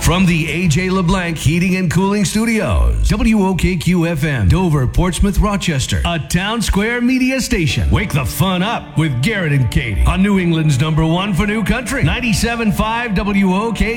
From the AJ LeBlanc Heating and Cooling Studios, WOKQ-FM, Dover, Portsmouth, Rochester, a Town Square media station. Wake the fun up with Garrett and Katie on New England's #1 for new country, 97.5 WOKQ.